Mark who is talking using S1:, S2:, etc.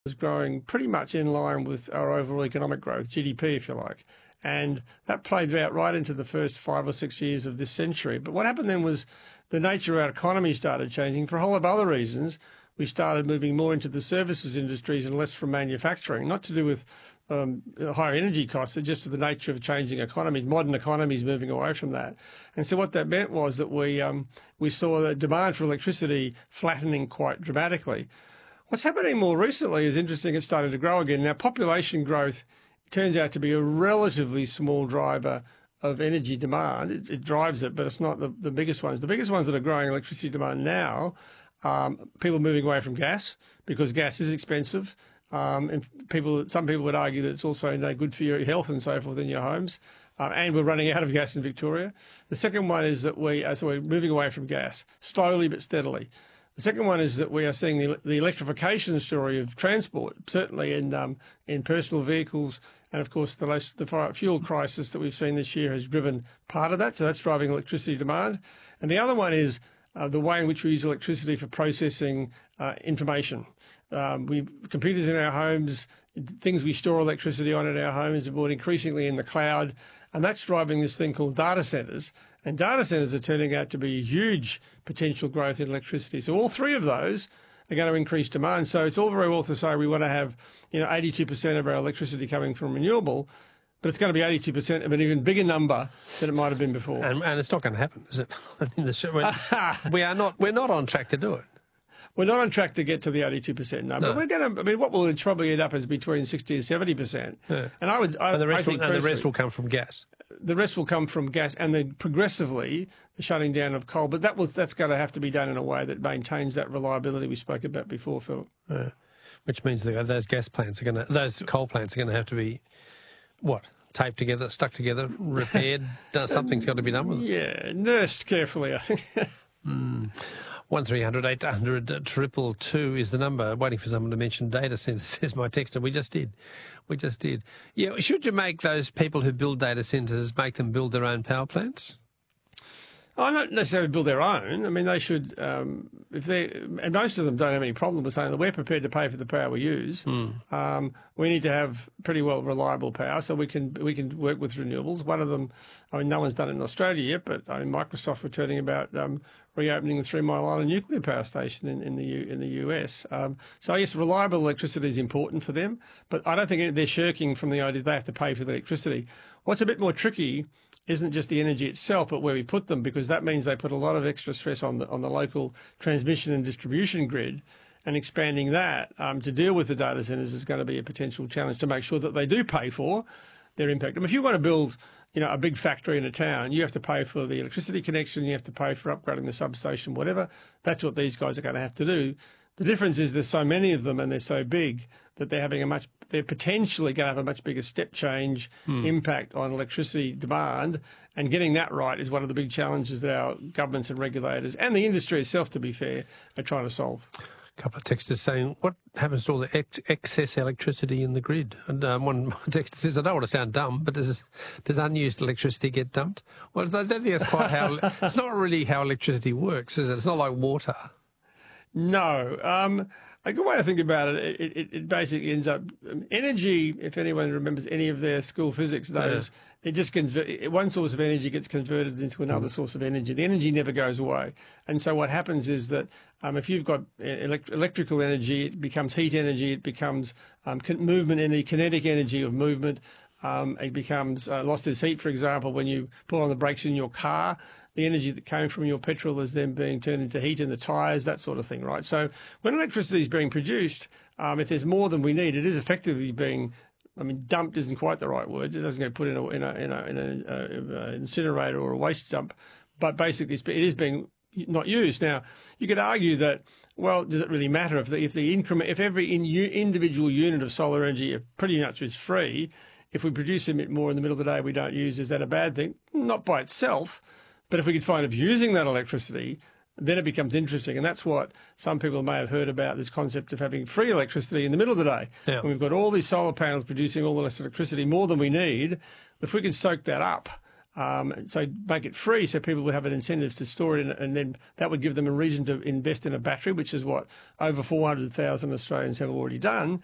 S1: is growing pretty much in line with our overall economic growth, GDP, if you like. And that played out right into the first 5 or 6 years of this century. But what happened then was the nature of our economy started changing for a whole lot of other reasons. We started moving more into the services industries and less from manufacturing, not to do with higher energy costs, it's just the nature of changing economies, modern economies moving away from that. And so what that meant was that we saw the demand for electricity flattening quite dramatically. What's happening more recently is interesting. It's starting to grow again. Now, population growth turns out to be a relatively small driver of energy demand. It drives it, but it's not the biggest ones. The biggest ones that are growing electricity demand now, people moving away from gas because gas is expensive. And some people would argue that it's also no good for your health and so forth in your homes. And we're running out of gas in Victoria. The second one is that we're moving away from gas, slowly but steadily. The second one is that we are seeing the electrification story of transport, certainly in personal vehicles. And, of course, the fuel crisis that we've seen this year has driven part of that. So that's driving electricity demand. And the other one is the way in which we use electricity for processing information. We've computers in our homes, things we store electricity on in our homes are bought increasingly in the cloud, and that's driving this thing called data centres. And data centres are turning out to be a huge potential growth in electricity. So all three of those are going to increase demand. So it's all very well to say we want to have 82% of our electricity coming from renewable, but it's going to be 82% of an even bigger number than it might have been before.
S2: And it's not going to happen, is it? We're not on track to do it.
S1: We're not on track to get to the 82% number. No. We're going to. I mean, what will probably end up is between 60 and 70%.
S2: Yeah.
S1: And
S2: the rest will come from gas.
S1: The rest will come from gas, and then progressively the shutting down of coal. But that's going to have to be done in a way that maintains that reliability we spoke about before, Phil.
S2: Yeah. Which means those coal plants are going to have to be taped together, stuck together, repaired. Something's got to be done with it.
S1: Yeah, nursed carefully, I think.
S2: 1300 800 222 is the number. Waiting for someone to mention data centres, says my texter. We just did. Yeah, should you make those people who build data centres, make them build their own power plants?
S1: Oh, not necessarily build their own. I mean, they should, and most of them don't have any problem with saying that we're prepared to pay for the power we use. We need to have pretty well reliable power, so we can work with renewables. One of them, I mean, no one's done it in Australia yet, but Microsoft were turning about reopening the 3 Mile Island nuclear power station in the US. So yes, reliable electricity is important for them, but I don't think they're shirking from the idea they have to pay for the electricity. What's a bit more tricky isn't just the energy itself, but where we put them, because that means they put a lot of extra stress on the local transmission and distribution grid, and expanding that to deal with the data centres is going to be a potential challenge to make sure that they do pay for their impact. I mean, if you want to build a big factory in a town, you have to pay for the electricity connection, you have to pay for upgrading the substation, whatever. That's what these guys are going to have to do. The difference is there's so many of them and they're so big that they're potentially going to have a much bigger step change impact on electricity demand, and getting that right is one of the big challenges that our governments and regulators and the industry itself, to be fair, are trying to solve.
S2: A couple of texters saying, what happens to all the excess electricity in the grid? And one texter says, I don't want to sound dumb, but does unused electricity get dumped? Well, I don't think that's quite how... It's not really how electricity works, is it? It's not like water.
S1: No. A good way to think about it basically ends up... Energy, if anyone remembers any of their school physics knows, it just one source of energy gets converted into another source of energy. The energy never goes away. And so what happens is that if you've got electrical energy, it becomes heat energy, it becomes movement energy, kinetic energy of movement. It becomes lost as heat, for example, when you pull on the brakes in your car. The energy that came from your petrol is then being turned into heat in the tyres, that sort of thing, right? So when electricity is being produced, if there's more than we need, it is effectively being, dumped isn't quite the right word. It doesn't get put in an incinerator or a waste dump, but basically it is being not used. Now, you could argue that, well, does it really matter if every individual unit of solar energy pretty much is free? If we produce a bit more in the middle of the day we don't use, is that a bad thing? Not by itself. But if we could find of using that electricity, then it becomes interesting. And that's what some people may have heard about, this concept of having free electricity in the middle of the day. Yeah. When we've got all these solar panels producing all this electricity, more than we need, if we can soak that up, so make it free so people would have an incentive to store it, and then that would give them a reason to invest in a battery, which is what over 400,000 Australians have already done,